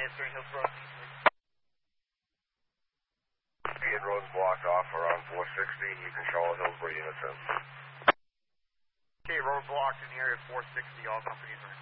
answering Hillsborough. Speed road's blocked off around 460. You can show all Hillsborough units in. Okay, road blocked in the area of 460. All companies are